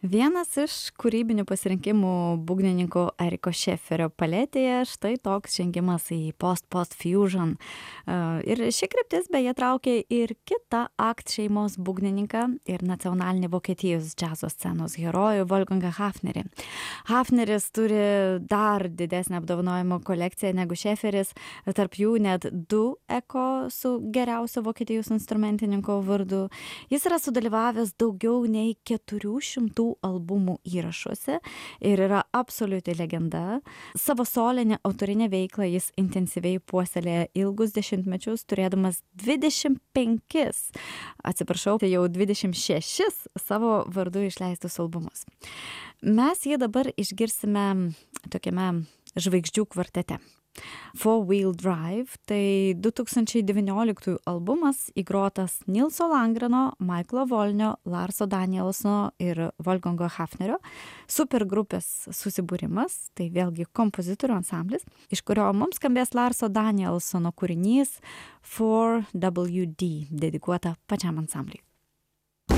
Vienas iš kūrybinių pasirinkimų būgnininko Eriko Šeferio paletėje štai toks žengimas į post-fusion. Ir ši kryptis beje traukė ir kitą akt šeimos būgnininką ir nacionalinį Vokietijos džiazo scenos herojų Wolfgangą Hafnerį. Hafneris turi dar didesnę apdovanojimo kolekciją negu Šeferis, tarp jų net 2 eko su geriausio Vokietijos instrumentininko vardu. Jis yra sudalyvavęs daugiau nei 400 albumų įrašuose ir yra absoliuti legenda. Savo solinę autorinę veiklą jis intensyviai puoselėja ilgus dešimtmečius, turėdamas 25 jau 26 savo vardu išleistus albumus. Mes jį dabar išgirsime tokiame žvaigždžių kvartete. Four Wheel Drive tai 2019 albumas įgrotas Nilso Langreno, Michaelo Volnio, Larso Danielsono ir Wolfgango Hafnerio supergrupės susibūrimas, tai vėlgi kompozitorių ansamblis, iš kurio mums skambės Larso Danielsono kūrinys 4WD, dedikuota pačiam ansambliui.